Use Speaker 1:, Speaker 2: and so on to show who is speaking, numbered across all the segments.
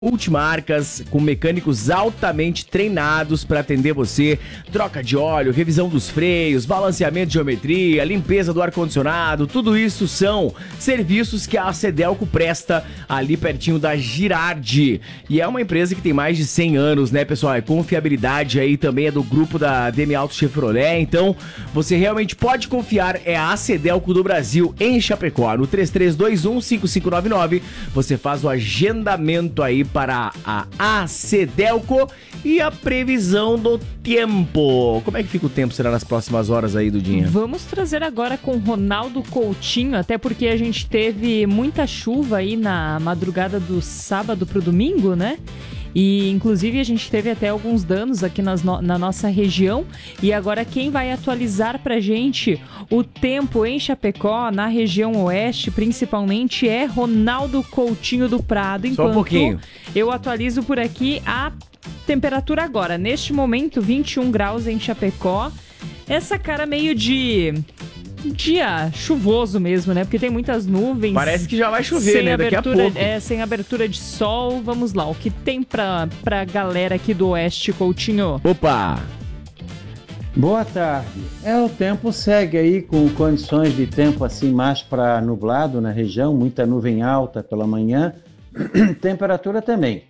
Speaker 1: Multimarcas, com mecânicos altamente treinados para atender você, troca de óleo, revisão dos freios, balanceamento de geometria, limpeza do ar-condicionado, tudo isso são serviços que a Cedelco presta ali pertinho da Girardi. E é uma empresa que tem mais de 100 anos, né, pessoal? É confiabilidade aí também, é do grupo da DM Auto Chevrolet, então você realmente pode confiar, é a Cedelco do Brasil em Chapecó. No 3321-5599, você faz o agendamento aí para a Cedelco e a previsão do tempo. Como é que fica o tempo? Será nas próximas horas aí, Dudinha?
Speaker 2: Vamos trazer agora com Ronaldo Coutinho, até porque a gente teve muita chuva aí na madrugada do sábado pro domingo, né? E inclusive a gente teve até alguns danos aqui na nossa região. E agora quem vai atualizar pra gente o tempo em Chapecó, na região oeste principalmente, é Ronaldo Coutinho do Prado.
Speaker 1: Só um pouquinho.
Speaker 2: Eu atualizo por aqui a temperatura agora. Neste momento, 21 graus em Chapecó. Essa cara meio de dia chuvoso mesmo, né? Porque tem muitas nuvens.
Speaker 1: Parece que já vai chover, né? Daqui a pouco.
Speaker 2: Sem abertura de sol. Vamos lá, o que tem pra galera aqui do oeste, Coutinho?
Speaker 1: Opa!
Speaker 3: Boa tarde. O tempo segue aí com condições de tempo assim mais para nublado na região, muita nuvem alta pela manhã. Temperatura também.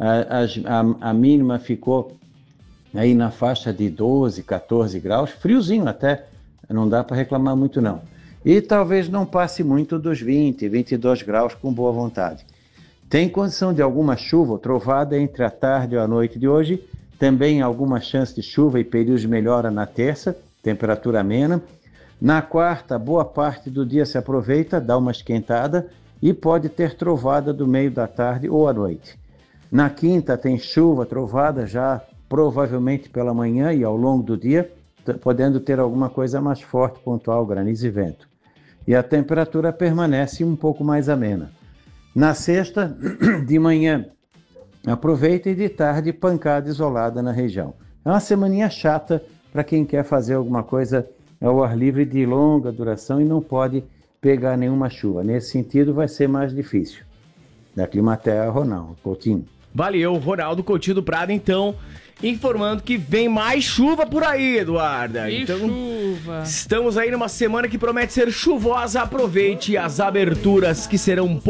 Speaker 3: A mínima ficou aí na faixa de 12, 14 graus, friozinho até. Não dá para reclamar muito não. E talvez não passe muito dos 20, 22 graus com boa vontade. Tem condição de alguma chuva ou trovada entre a tarde e a noite de hoje. Também alguma chance de chuva e períodos de melhora na terça, temperatura amena. Na quarta, boa parte do dia se aproveita, dá uma esquentada e pode ter trovada do meio da tarde ou à noite. Na quinta tem chuva, trovada já provavelmente pela manhã e ao longo do dia, podendo ter alguma coisa mais forte, pontual, granizo e vento. E a temperatura permanece um pouco mais amena. Na sexta, de manhã, aproveita e de tarde, pancada isolada na região. É uma semaninha chata para quem quer fazer alguma coisa ao ar livre de longa duração e não pode pegar nenhuma chuva. Nesse sentido, vai ser mais difícil. Da Climaterra, Ronaldo Coutinho.
Speaker 1: Valeu, Ronaldo Coutinho do Prado, então, informando que vem mais chuva por aí, Eduarda.
Speaker 2: E
Speaker 1: então,
Speaker 2: chuva.
Speaker 1: Estamos aí numa semana que promete ser chuvosa. Aproveite as aberturas que serão